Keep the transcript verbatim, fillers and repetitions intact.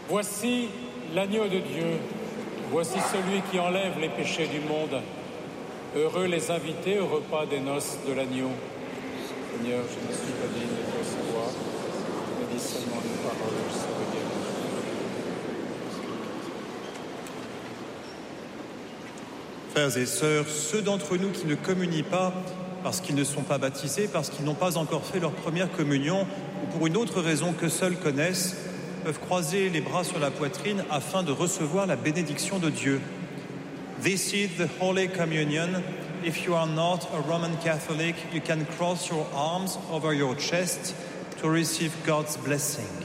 Voici l'agneau de Dieu, voici celui qui enlève les péchés du monde. Heureux les invités au repas des noces de l'agneau. Seigneur, je ne suis pas digne de te recevoir, mais dis seulement une parole, je serai guéri. Frères et sœurs, ceux d'entre nous qui ne communient pas parce qu'ils ne sont pas baptisés, parce qu'ils n'ont pas encore fait leur première communion, ou pour une autre raison que seuls connaissent, peuvent croiser les bras sur la poitrine afin de recevoir la bénédiction de Dieu. This is the Holy Communion. If you are not a Roman Catholic, you can cross your arms over your chest to receive God's blessing.